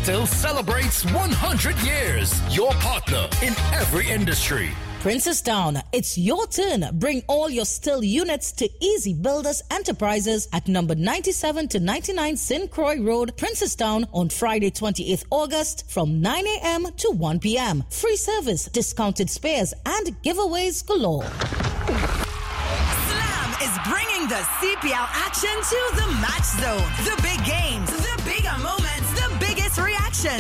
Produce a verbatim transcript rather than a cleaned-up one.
Still celebrates one hundred years. Your partner in every industry. Princestown, it's your turn. Bring all your Still units to Easy Builders Enterprises at number ninety-seven to ninety-nine Saint Croix Road, Princestown on Friday, twenty-eighth August from nine a.m. to one p.m. Free service, discounted spares, and giveaways galore. Slam is bringing the C P L action to the match zone. The big games, the bigger moments, the biggest reaction.